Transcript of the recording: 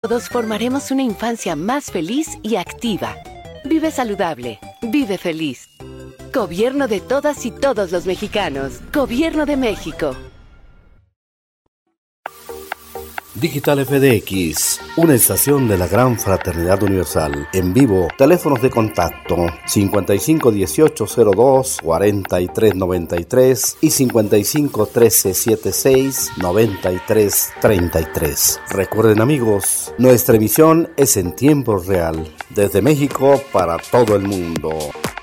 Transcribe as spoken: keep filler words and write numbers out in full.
todos formaremos una infancia más feliz y activa. Vive saludable, vive feliz. Gobierno de todas y todos los mexicanos. Gobierno de México. Digital F D X, una estación de la Gran Fraternidad Universal. En vivo, teléfonos de contacto cincuenta y cinco dieciocho cero dos cuarenta y tres noventa y tres y cincuenta y cinco trece setenta y seis noventa y tres treinta y tres. Recuerden, amigos, nuestra emisión es en tiempo real, desde México para todo el mundo.